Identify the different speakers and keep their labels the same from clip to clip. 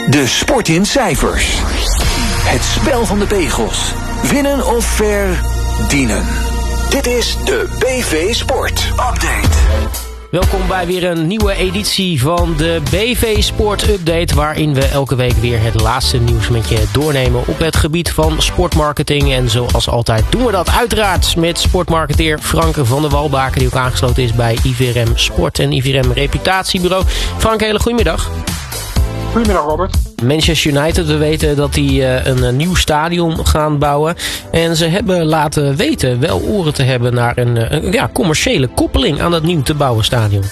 Speaker 1: De Sport in cijfers. Het spel van de pegels. Winnen of verdienen. Dit is de BV Sport Update.
Speaker 2: Welkom bij weer een nieuwe editie van de BV Sport Update, waarin we elke week weer het laatste nieuws met je doornemen op het gebied van sportmarketing. En zoals altijd doen we dat uiteraard met sportmarketeer Frank van der Walbaken, die ook aangesloten is bij IVRM Sport en IVRM Reputatiebureau. Frank, hele goedemiddag.
Speaker 3: Goedemiddag, Robert.
Speaker 2: Manchester United, we weten dat die een nieuw stadion gaan bouwen. En ze hebben laten weten wel oren te hebben naar een commerciële koppeling aan dat nieuw te bouwen stadion.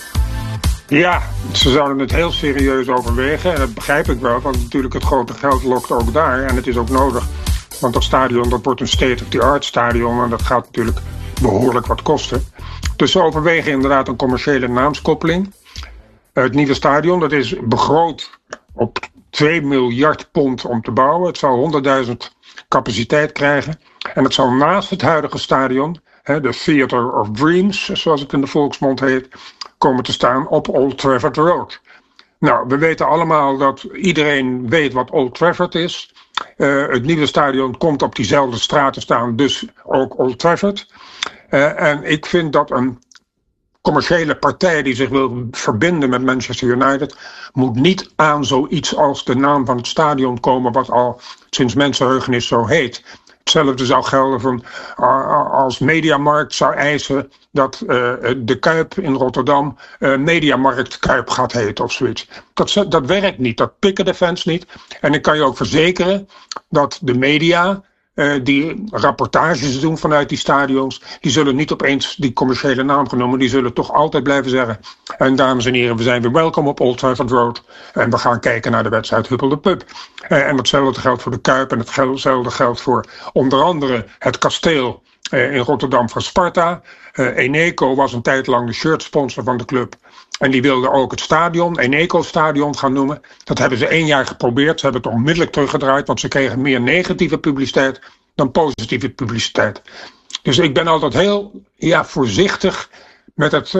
Speaker 3: Ja, ze zouden het heel serieus overwegen. En dat begrijp ik wel, want natuurlijk het grote geld lokt ook daar. En het is ook nodig, want dat stadion dat wordt een state-of-the-art stadion. En dat gaat natuurlijk behoorlijk wat kosten. Dus ze overwegen inderdaad een commerciële naamskoppeling. Het nieuwe stadion, dat is begroot op 2 miljard pond om te bouwen. Het zal 100.000 capaciteit krijgen. En het zal naast het huidige stadion, de Theatre of Dreams, zoals het in de volksmond heet, komen te staan op Old Trafford Road. Nou, we weten allemaal dat iedereen weet wat Old Trafford is. Het nieuwe stadion komt op diezelfde straat te staan, dus ook Old Trafford. En ik vind dat een commerciële partij die zich wil verbinden met Manchester United moet niet aan zoiets als de naam van het stadion komen, wat al sinds mensenheugenis zo heet. Hetzelfde zou gelden van als Mediamarkt zou eisen dat de Kuip in Rotterdam Mediamarkt Kuip gaat heten of zoiets. Dat werkt niet, dat pikken de fans niet. En ik kan je ook verzekeren dat de media die rapportages doen vanuit die stadions, die zullen niet opeens die commerciële naam genomen, die zullen toch altijd blijven zeggen: en dames en heren, we zijn weer welkom op Old Trafford Road en we gaan kijken naar de wedstrijd Huppel de Pup. En hetzelfde geldt voor de Kuip en hetzelfde geldt voor onder andere het kasteel in Rotterdam van Sparta. Eneco was een tijd lang de shirtsponsor van de club. En die wilden ook het stadion, Eneco Stadion, gaan noemen. Dat hebben ze 1 jaar geprobeerd. Ze hebben het onmiddellijk teruggedraaid, want ze kregen meer negatieve publiciteit dan positieve publiciteit. Dus ik ben altijd heel voorzichtig met het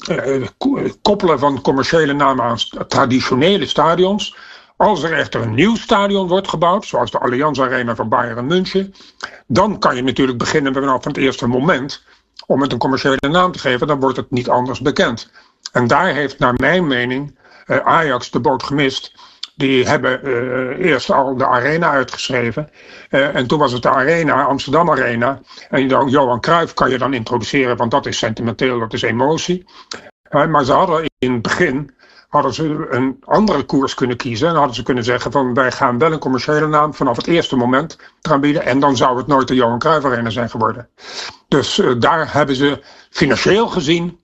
Speaker 3: koppelen van commerciële namen aan traditionele stadions. Als er echter een nieuw stadion wordt gebouwd, zoals de Allianz Arena van Bayern München, dan kan je natuurlijk beginnen vanaf het eerste moment om het een commerciële naam te geven, dan wordt het niet anders bekend. En daar heeft naar mijn mening Ajax de boot gemist. Die hebben eerst al de Arena uitgeschreven. En toen was het de Arena, Amsterdam Arena. En Johan Cruijff kan je dan introduceren, want dat is sentimenteel, dat is emotie. Maar ze hadden in het begin een andere koers kunnen kiezen. En hadden ze kunnen zeggen van wij gaan wel een commerciële naam vanaf het eerste moment gaan bieden. En dan zou het nooit de Johan Cruijff Arena zijn geworden. Dus daar hebben ze financieel gezien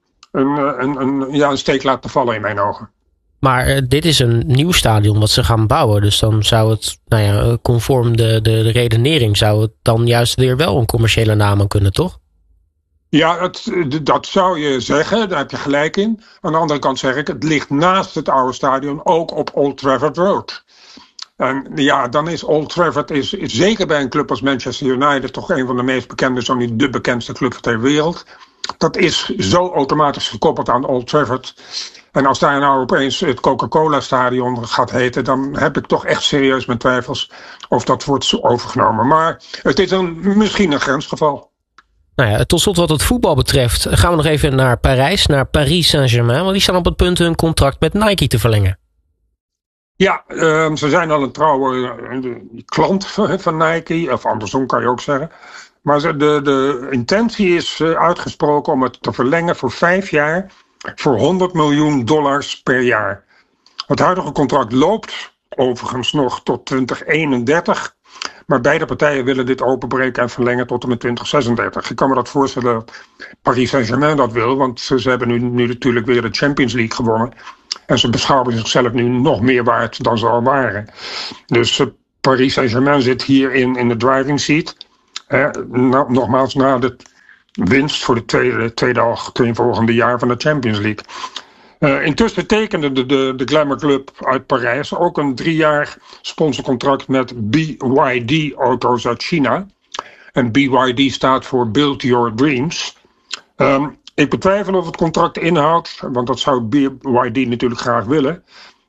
Speaker 3: een steek laten vallen in mijn ogen.
Speaker 2: Maar dit is een nieuw stadion wat ze gaan bouwen. Dus dan zou het, conform de redenering, zou het dan juist weer wel een commerciële naam aan kunnen, toch? Ja,
Speaker 3: dat zou je zeggen, daar heb je gelijk in. Aan de andere kant zeg ik, het ligt naast het oude stadion ook op Old Trafford Road. En ja, dan is Old Trafford is zeker bij een club als Manchester United toch een van de meest bekende, zo niet de bekendste club ter wereld. Dat is zo automatisch gekoppeld aan Old Trafford. En als daar nou opeens het Coca-Cola Stadion gaat heten, dan heb ik toch echt serieus mijn twijfels of dat wordt overgenomen. Maar het is misschien een grensgeval.
Speaker 2: Nou ja, tot slot wat het voetbal betreft gaan we nog even naar Paris Saint-Germain. Want die staan op het punt hun contract met Nike te verlengen.
Speaker 3: Ja, ze zijn al een trouwe klant van Nike, of andersom kan je ook zeggen. Maar de intentie is uitgesproken om het te verlengen voor 5 jaar voor $100 miljoen per jaar. Het huidige contract loopt overigens nog tot 2031. Maar beide partijen willen dit openbreken en verlengen tot en met 2036. Ik kan me dat voorstellen dat Paris Saint-Germain dat wil. Want ze hebben nu natuurlijk weer de Champions League gewonnen. En ze beschouwen zichzelf nu nog meer waard dan ze al waren. Dus Paris Saint-Germain zit hier in de driving seat. Nogmaals, na de winst voor de tweede volgende jaar van de Champions League. Intussen tekende de Glamour Club uit Parijs ook een 3-jaar sponsorcontract met BYD auto's uit China. En BYD staat voor Build Your Dreams. Ik betwijfel of het contract inhoudt, want dat zou BYD natuurlijk graag willen,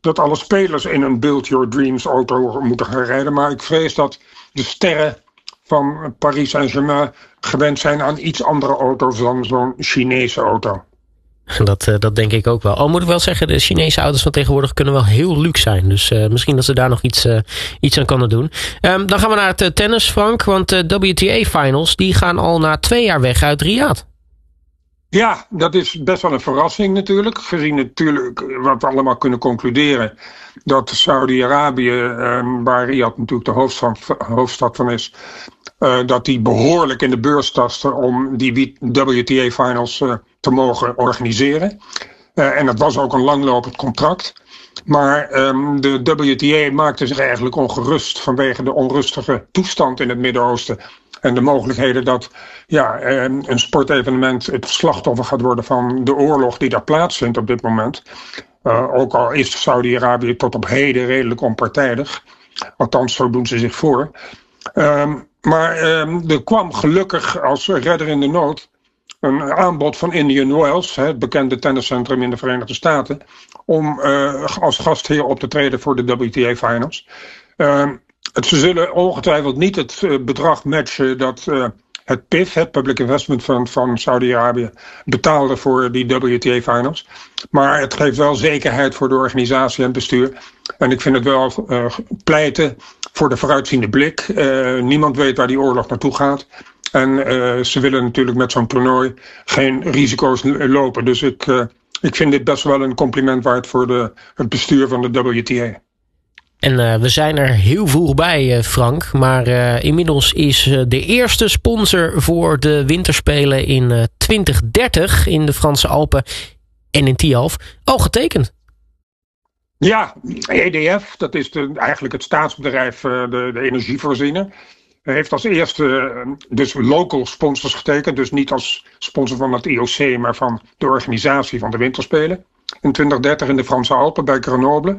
Speaker 3: dat alle spelers in een Build Your Dreams auto moeten gaan rijden. Maar ik vrees dat de sterren van Paris Saint-Germain gewend zijn aan iets andere auto's dan zo'n Chinese auto.
Speaker 2: Dat denk ik ook wel. Al moet ik wel zeggen, de Chinese auto's van tegenwoordig kunnen wel heel luxe zijn. Dus misschien dat ze daar nog iets aan kunnen doen. Dan gaan we naar het tennis, Frank. Want de WTA Finals die gaan al na 2 jaar weg uit Riyadh.
Speaker 3: Ja, dat is best wel een verrassing natuurlijk. Gezien natuurlijk wat we allemaal kunnen concluderen. Dat Saudi-Arabië, waar Riyadh natuurlijk de hoofdstad van is, dat die behoorlijk in de beurs tasten om die WTA Finals te mogen organiseren. En dat was ook een langlopend contract. Maar de WTA maakte zich eigenlijk ongerust vanwege de onrustige toestand in het Midden-Oosten. En de mogelijkheden dat een sportevenement het slachtoffer gaat worden van de oorlog die daar plaatsvindt op dit moment. Ook al is Saudi-Arabië tot op heden redelijk onpartijdig. Althans, zo doen ze zich voor. Maar er kwam gelukkig als redder in de nood een aanbod van Indian Wells, het bekende tenniscentrum in de Verenigde Staten, om als gastheer op te treden voor de WTA Finals. Ze zullen ongetwijfeld niet het bedrag matchen dat het PIF, het Public Investment Fund van Saudi-Arabië, betaalde voor die WTA Finals. Maar het geeft wel zekerheid voor de organisatie en het bestuur. En ik vind het wel pleiten voor de vooruitziende blik. Niemand weet waar die oorlog naartoe gaat. En ze willen natuurlijk met zo'n toernooi geen risico's lopen. Dus ik vind dit best wel een compliment waard voor het bestuur van de WTA.
Speaker 2: En we zijn er heel vroeg bij, Frank. Maar inmiddels is de eerste sponsor voor de winterspelen in 2030 in de Franse Alpen en in Tialf al getekend.
Speaker 3: Ja, EDF, dat is eigenlijk het staatsbedrijf, de energievoorziener, heeft als eerste dus local sponsors getekend. Dus niet als sponsor van het IOC, maar van de organisatie van de winterspelen. In 2030 in de Franse Alpen bij Grenoble.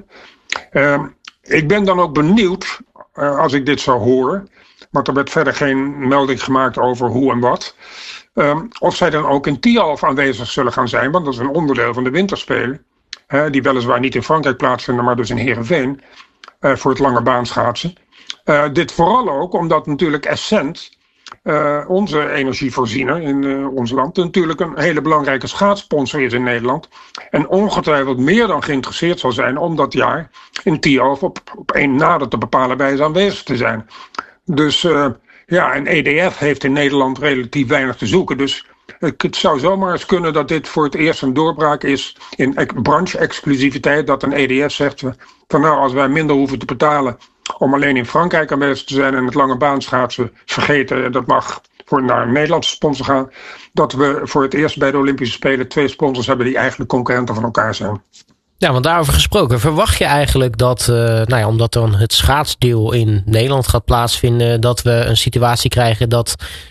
Speaker 3: Ik ben dan ook benieuwd, als ik dit zou horen, want er werd verder geen melding gemaakt over hoe en wat, of zij dan ook in Tialf aanwezig zullen gaan zijn, want dat is een onderdeel van de winterspelen, die weliswaar niet in Frankrijk plaatsvinden, maar dus in Heerenveen, voor het lange baanschaatsen. Dit vooral ook omdat natuurlijk Essent, onze energievoorziener in ons land, natuurlijk een hele belangrijke schaatssponsor is in Nederland. En ongetwijfeld meer dan geïnteresseerd zal zijn om dat jaar in Tialf op een nader te bepalen wijze aanwezig te zijn. Dus en EDF heeft in Nederland relatief weinig te zoeken. Dus het zou zomaar eens kunnen dat dit voor het eerst een doorbraak is in branche-exclusiviteit. Dat een EDF zegt van nou, als wij minder hoeven te betalen om alleen in Frankrijk aanwezig te zijn en het lange baanschaatsen vergeten, dat mag naar een Nederlandse sponsor gaan, dat we voor het eerst bij de Olympische Spelen 2 sponsors hebben die eigenlijk concurrenten van elkaar zijn.
Speaker 2: Ja, want daarover gesproken, verwacht je eigenlijk dat, omdat dan het schaatsdeel in Nederland gaat plaatsvinden, dat we een situatie krijgen dat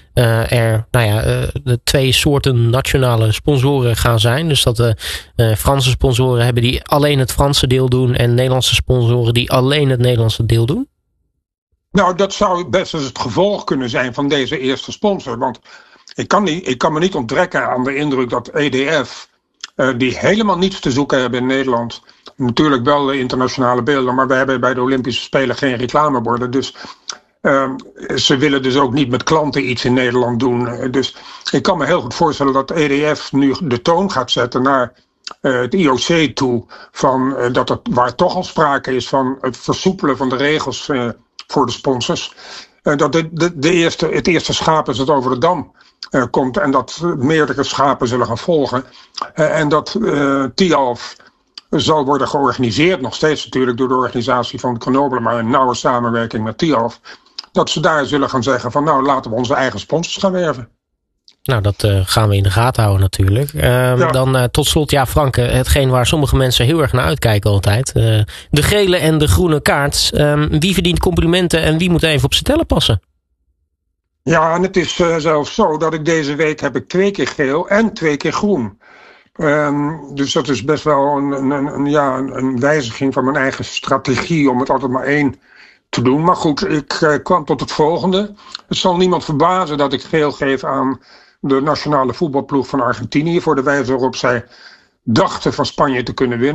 Speaker 2: de 2 soorten nationale sponsoren gaan zijn. Dus dat de Franse sponsoren hebben die alleen het Franse deel doen en Nederlandse sponsoren die alleen het Nederlandse deel doen?
Speaker 3: Nou, dat zou best eens het gevolg kunnen zijn van deze eerste sponsor. Want ik kan me niet onttrekken aan de indruk dat EDF, die helemaal niets te zoeken hebben in Nederland, natuurlijk wel de internationale beelden, maar we hebben bij de Olympische Spelen geen reclameborden. Dus ze willen dus ook niet met klanten iets in Nederland doen. Dus ik kan me heel goed voorstellen dat EDF nu de toon gaat zetten naar het IOC toe, waar toch al sprake is van het versoepelen van de regels voor de sponsors. Dat het eerste schaap is dat over de dam komt en dat meerdere schapen zullen gaan volgen. En dat Tialf zal worden georganiseerd, nog steeds natuurlijk door de organisatie van Grenoble, maar in nauwe samenwerking met Tialf. Dat ze daar zullen gaan zeggen van nou, laten we onze eigen sponsors gaan werven.
Speaker 2: Nou, dat gaan we in de gaten houden natuurlijk. Dan tot slot, Frank, hetgeen waar sommige mensen heel erg naar uitkijken altijd. De gele en de groene kaart. Wie verdient complimenten en wie moet even op zijn tellen passen?
Speaker 3: Ja, en het is zelfs zo dat ik deze week heb 2 keer geel en 2 keer groen. Dus dat is best wel een wijziging van mijn eigen strategie om het altijd maar 1 te doen. Maar goed, ik kwam tot het volgende. Het zal niemand verbazen dat ik geel geef aan de nationale voetbalploeg van Argentinië voor de wijze waarop zij dachten van Spanje te kunnen winnen.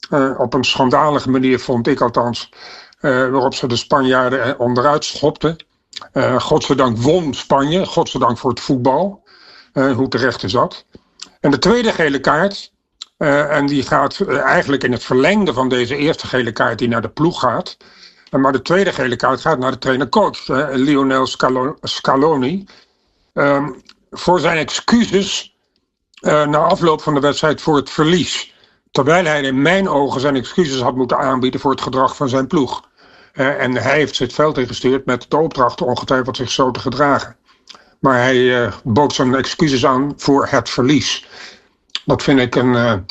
Speaker 3: Op een schandalige manier, vond ik althans. Waarop ze de Spanjaarden onderuit schopten. Godzijdank won Spanje. Godzijdank voor het voetbal. Hoe terecht is dat. En de tweede gele kaart. En die gaat eigenlijk in het verlengde van deze eerste gele kaart die naar de ploeg gaat. Maar de tweede gele kaart gaat naar de trainer-coach. Lionel Scaloni. Voor zijn excuses na afloop van de wedstrijd voor het verlies. Terwijl hij in mijn ogen zijn excuses had moeten aanbieden voor het gedrag van zijn ploeg. En hij heeft ze het veld ingestuurd met de opdracht ongetwijfeld zich zo te gedragen. Maar hij bood zijn excuses aan voor het verlies. Dat vind ik een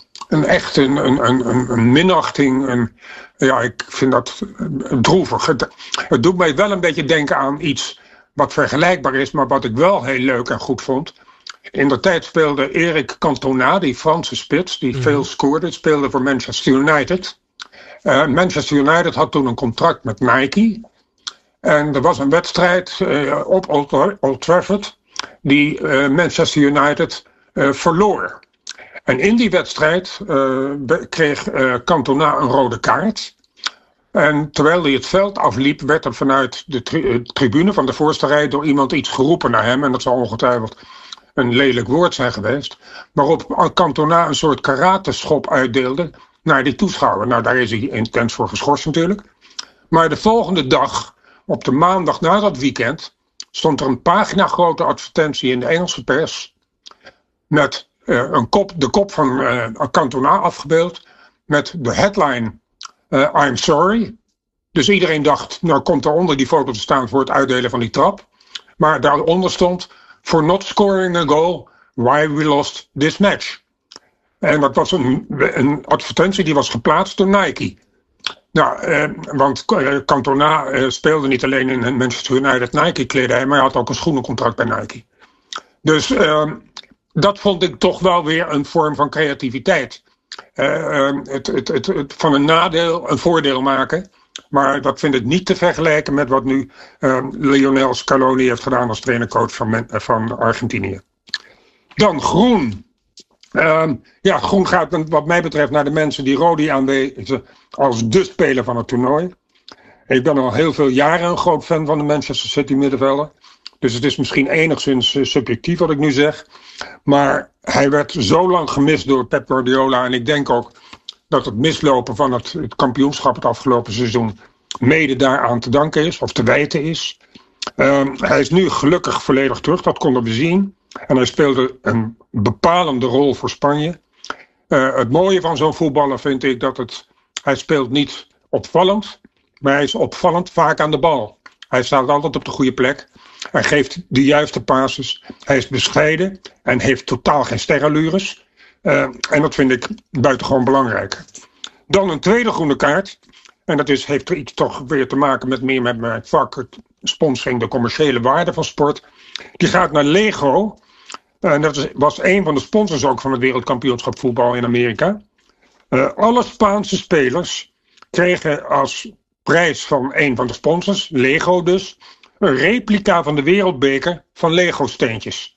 Speaker 3: minachting. Ik vind dat droevig. Het doet mij wel een beetje denken aan iets wat vergelijkbaar is, maar wat ik wel heel leuk en goed vond. In de tijd speelde Eric Cantona, die Franse spits, die veel scoorde, speelde voor Manchester United. Manchester United had toen een contract met Nike. En er was een wedstrijd op Old Trafford die Manchester United verloor. En in die wedstrijd kreeg Cantona een rode kaart. En terwijl hij het veld afliep, werd er vanuit de tribune van de voorste rij door iemand iets geroepen naar hem. En dat zal ongetwijfeld een lelijk woord zijn geweest. Waarop Cantona een soort karateschop uitdeelde naar die toeschouwer. Nou, daar is hij intens voor geschorst natuurlijk. Maar de volgende dag, op de maandag na dat weekend, stond er een pagina grote advertentie in de Engelse pers met de kop van Cantona afgebeeld met de headline I'm sorry. Dus iedereen dacht, nou komt er onder die foto te staan voor het uitdelen van die trap. Maar daaronder stond, for not scoring a goal, why we lost this match. En dat was een advertentie die was geplaatst door Nike. Nou, want Cantona speelde niet alleen in Manchester United Nike kledij, maar hij had ook een schoenencontract bij Nike. Dus dat vond ik toch wel weer een vorm van creativiteit. Het van een nadeel een voordeel maken. Maar dat vind ik niet te vergelijken met wat nu Lionel Scaloni heeft gedaan als trainer-coach van Argentinië. Dan groen. Groen gaat wat mij betreft naar de mensen die Rodi aanwezen als de speler van het toernooi. Ik ben al heel veel jaren een groot fan van de Manchester City middenvelder. Dus het is misschien enigszins subjectief wat ik nu zeg. Maar hij werd zo lang gemist door Pep Guardiola. En ik denk ook dat het mislopen van het kampioenschap het afgelopen seizoen mede daaraan te danken is. Of te wijten is. Hij is nu gelukkig volledig terug. Dat konden we zien. En hij speelde een bepalende rol voor Spanje. Het mooie van zo'n voetballer vind ik dat hij speelt niet opvallend. Maar hij is opvallend vaak aan de bal. Hij staat altijd op de goede plek. Hij geeft de juiste passes. Hij is bescheiden en heeft totaal geen sterallures. En dat vind ik buitengewoon belangrijk. Dan een tweede groene kaart. En dat heeft er iets toch weer te maken met mijn vak. Het sponsoring, de commerciële waarde van sport. Die gaat naar Lego. En dat was een van de sponsors ook van het wereldkampioenschap voetbal in Amerika. Alle Spaanse spelers kregen als prijs van een van de sponsors, Lego dus, een replica van de wereldbeker van Lego steentjes.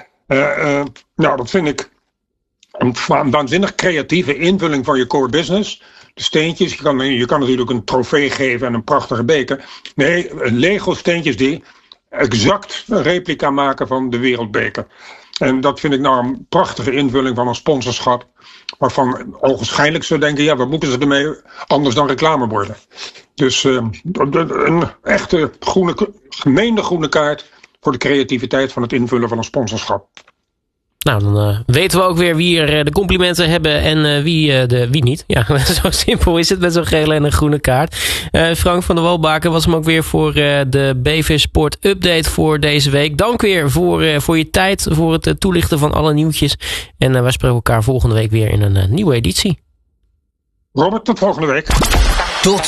Speaker 3: Dat vind ik een waanzinnig creatieve invulling van je core business. De steentjes, je kan natuurlijk een trofee geven en een prachtige beker. Nee, Lego steentjes die exact een replica maken van de wereldbeker. En dat vind ik nou een prachtige invulling van een sponsorschap. Waarvan ogenschijnlijk ze denken, ja, wat moeten ze ermee anders dan reclameborden? Dus een echte gemeende groene kaart voor de creativiteit van het invullen van een sponsorschap.
Speaker 2: Nou, dan weten we ook weer wie er de complimenten hebben en wie niet. Ja, zo simpel is het met zo'n gele en een groene kaart. Frank van der Walbaken was hem ook weer voor de BV Sport Update voor deze week. Dank weer voor je tijd, voor het toelichten van alle nieuwtjes. En wij spreken elkaar volgende week weer in een nieuwe editie.
Speaker 3: Robert, tot volgende week.
Speaker 1: Tot